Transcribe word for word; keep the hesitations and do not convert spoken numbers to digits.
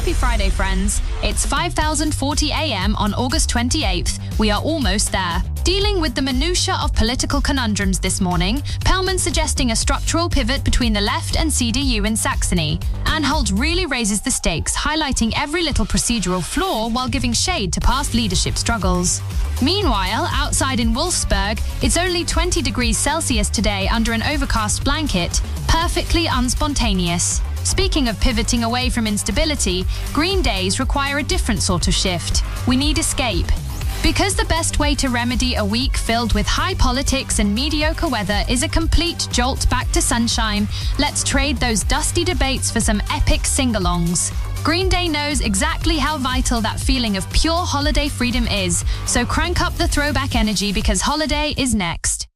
Happy Friday, friends. It's five thousand forty a m on August twenty-eighth. We are almost there. Dealing with the minutiae of political conundrums this morning, Pellman suggesting a structural pivot between the left and C D U in Saxony. Anhalt really raises the stakes, highlighting every little procedural flaw while giving shade to past leadership struggles. Meanwhile, outside in Wolfsburg, it's only twenty degrees Celsius today under an overcast blanket, perfectly unspontaneous. Speaking of pivoting away from instability, green days require a different sort of shift. We need escape. Because the best way to remedy a week filled with high politics and mediocre weather is a complete jolt back to sunshine, let's trade those dusty debates for some epic sing-alongs. Green Day knows exactly how vital that feeling of pure holiday freedom is, so crank up the throwback energy because holiday is next.